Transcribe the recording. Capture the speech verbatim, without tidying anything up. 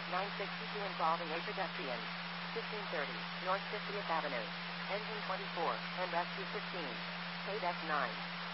nine sixty-two involving a pedestrian. fifteen thirty, North fiftieth Avenue. Engine twenty-four, and rescue fifteen. Paid F nine.